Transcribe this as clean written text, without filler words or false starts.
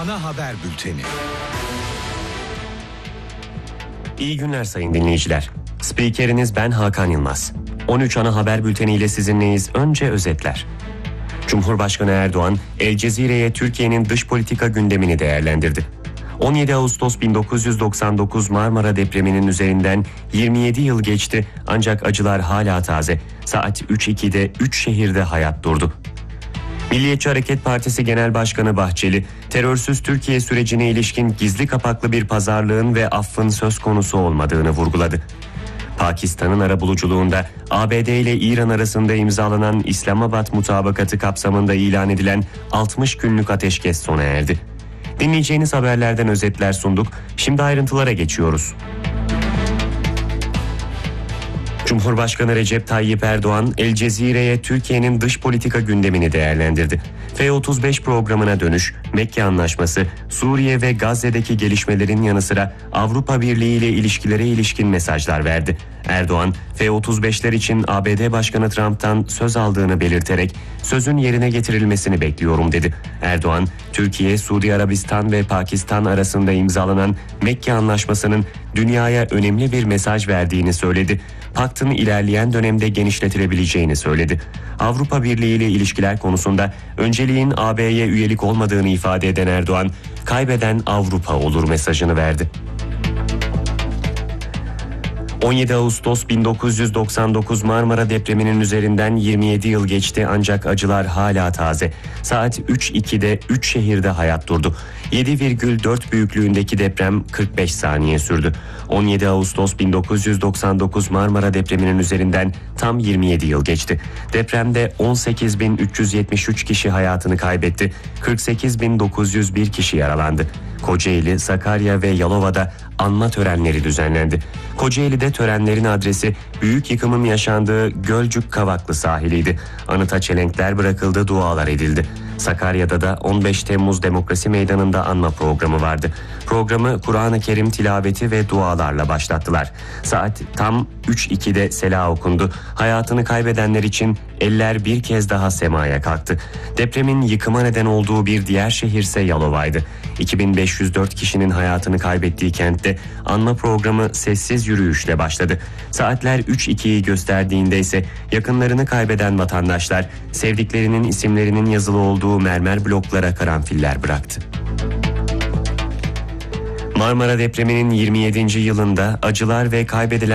Ana haber bülteni. İyi günler sayın dinleyiciler. Spikeriniz ben Hakan Yılmaz. 13 ana haber bülteniyle sizinleyiz. Önce özetler. Cumhurbaşkanı Erdoğan, El Cezire'ye Türkiye'nin dış politika gündemini değerlendirdi. 17 Ağustos 1999 Marmara depreminin üzerinden 27 yıl geçti ancak acılar hala taze. Saat 3.02'de 3 şehirde hayat durdu. Milliyetçi Hareket Partisi Genel Başkanı Bahçeli, terörsüz Türkiye sürecine ilişkin gizli kapaklı bir pazarlığın ve affın söz konusu olmadığını vurguladı. Pakistan'ın arabuluculuğunda ABD ile İran arasında imzalanan İslamabad mutabakatı kapsamında ilan edilen 60 günlük ateşkes sona erdi. Dinleyeceğiniz haberlerden özetler sunduk. Şimdi ayrıntılara geçiyoruz. Cumhurbaşkanı Recep Tayyip Erdoğan, El Cezire'ye Türkiye'nin dış politika gündemini değerlendirdi. F-35 programına dönüş, Mekke Anlaşması, Suriye ve Gazze'deki gelişmelerin yanı sıra Avrupa Birliği ile ilişkilere ilişkin mesajlar verdi. Erdoğan, F-35'ler için ABD Başkanı Trump'tan söz aldığını belirterek sözün yerine getirilmesini bekliyorum dedi. Erdoğan, Türkiye, Suudi Arabistan ve Pakistan arasında imzalanan Mekke Anlaşması'nın dünyaya önemli bir mesaj verdiğini söyledi. Paktın ilerleyen dönemde genişletilebileceğini söyledi. Avrupa Birliği ile ilişkiler konusunda önceliğin AB'ye üyelik olmadığını ifade eden Erdoğan, kaybeden Avrupa olur mesajını verdi. 17 Ağustos 1999 Marmara depreminin üzerinden 27 yıl geçti ancak acılar hala taze. Saat 3.02'de 3 şehirde hayat durdu. 7,4 büyüklüğündeki deprem 45 saniye sürdü. 17 Ağustos 1999 Marmara depreminin üzerinden tam 27 yıl geçti. Depremde 18.373 kişi hayatını kaybetti. 48.901 kişi yaralandı. Kocaeli, Sakarya ve Yalova'da anma törenleri düzenlendi. Kocaeli'de törenlerin adresi büyük yıkımın yaşandığı Gölcük Kavaklı sahiliydi. Anıta çelenkler bırakıldı, dualar edildi. Sakarya'da da 15 Temmuz Demokrasi Meydanı'nda anma programı vardı. Programı Kur'an-ı Kerim tilaveti ve dualarla başlattılar. Saat tam 3.02'de sela okundu. Hayatını kaybedenler için eller bir kez daha semaya kalktı. Depremin yıkıma neden olduğu bir diğer şehirse Yalova'ydı. 2504 kişinin hayatını kaybettiği kentte anma programı sessiz yürüyüşle başladı. Saatler 3.02'yi gösterdiğinde ise yakınlarını kaybeden vatandaşlar sevdiklerinin isimlerinin yazılı olduğu mermer bloklara karanfiller bıraktı. Marmara depreminin 27. yılında acılar ve kaybedilen